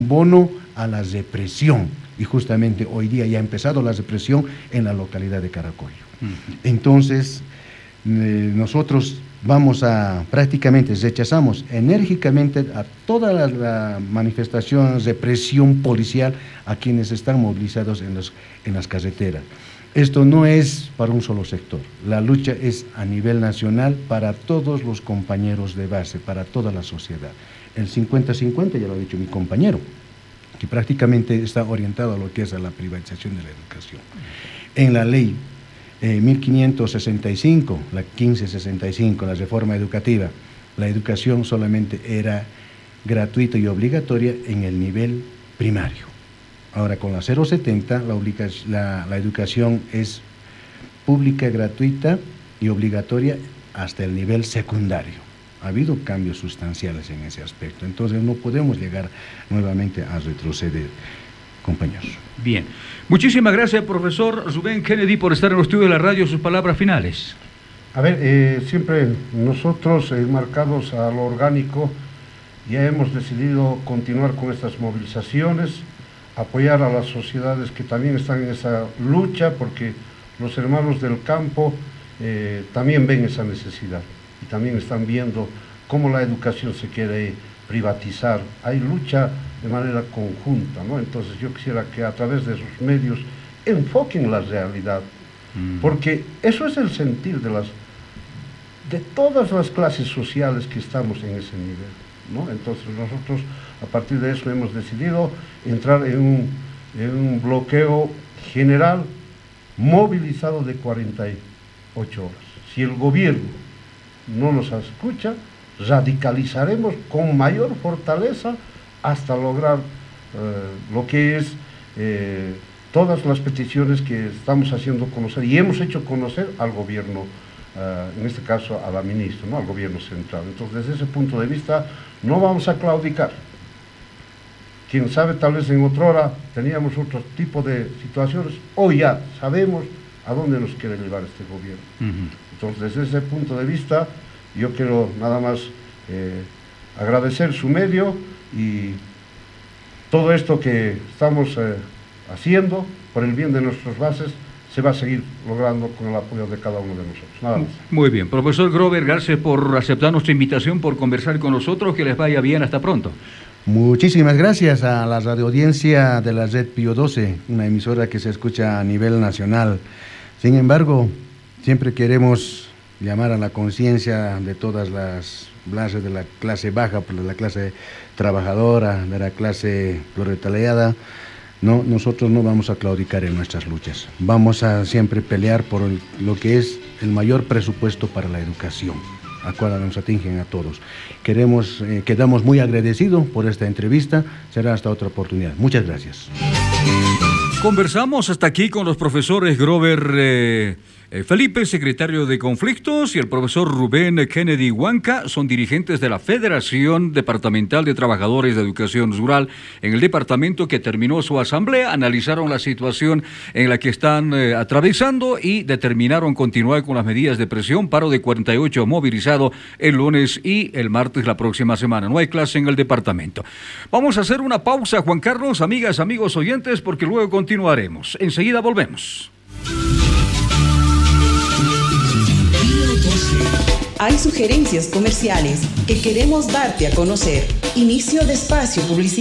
bono a la represión. Y justamente hoy día ya ha empezado la represión en la localidad de Caracollo. Entonces, nosotros prácticamente rechazamos enérgicamente a todas las manifestaciones de presión policial a quienes están movilizados en las carreteras. Esto no es para un solo sector, la lucha es a nivel nacional para todos los compañeros de base, para toda la sociedad. El 50-50, ya lo ha dicho mi compañero, que prácticamente está orientado a lo que es a la privatización de la educación. En la ley 1565, la 1565, la reforma educativa, la educación solamente era gratuita y obligatoria en el nivel primario. Ahora con la 070 la educación es pública, gratuita y obligatoria hasta el nivel secundario. Ha habido cambios sustanciales en ese aspecto, entonces no podemos llegar nuevamente a retroceder, compañeros. Bien, muchísimas gracias, profesor Rubén Kennedy, por estar en los estudios de la radio. Sus palabras finales. A ver, siempre nosotros, enmarcados a lo orgánico, ya hemos decidido continuar con estas movilizaciones, apoyar a las sociedades que también están en esa lucha, porque los hermanos del campo también ven esa necesidad y también están viendo cómo la educación se quiere privatizar. Hay lucha de manera conjunta, ¿no? Entonces yo quisiera que a través de sus medios enfoquen la realidad, porque eso es el sentir de todas las clases sociales que estamos en ese nivel, ¿no? Entonces nosotros a partir de eso hemos decidido entrar en un bloqueo general movilizado de 48 horas. Si el gobierno no nos escucha, radicalizaremos con mayor fortaleza hasta lograr lo que es todas las peticiones que estamos haciendo conocer y hemos hecho conocer al gobierno, en este caso a la ministra, ¿no? Al gobierno central. Entonces, desde ese punto de vista, no vamos a claudicar. Quién sabe, tal vez en otra hora teníamos otro tipo de situaciones, hoy ya sabemos a dónde nos quiere llevar este gobierno. Entonces, desde ese punto de vista, yo quiero nada más agradecer su medio y todo esto que estamos haciendo por el bien de nuestras bases se va a seguir logrando con el apoyo de cada uno de nosotros. Nada más. Muy bien. Profesor Grover, gracias por aceptar nuestra invitación, por conversar con nosotros. Que les vaya bien. Hasta pronto. Muchísimas gracias a la radioaudiencia de la Red Pío XII, una emisora que se escucha a nivel nacional. Sin embargo, siempre queremos llamar a la conciencia de todas las bases de la clase baja, de la clase trabajadora, de la clase proletariada. No, nosotros no vamos a claudicar en nuestras luchas. Vamos a siempre pelear por lo que es el mayor presupuesto para la educación, a cual nos atingen a todos. Quedamos muy agradecidos por esta entrevista. Será hasta otra oportunidad. Muchas gracias. Conversamos hasta aquí con los profesores Grover Felipe, secretario de Conflictos, y el profesor Rubén Kennedy Huanca, son dirigentes de la Federación Departamental de Trabajadores de Educación Rural en el departamento, que terminó su asamblea, analizaron la situación en la que están atravesando y determinaron continuar con las medidas de presión. Paro de 48 movilizado el lunes y el martes la próxima semana. No hay clase en el departamento. Vamos a hacer una pausa, Juan Carlos, amigas, amigos oyentes, porque luego continuaremos. Enseguida volvemos. Hay sugerencias comerciales que queremos darte a conocer. Inicio de espacio publicitario.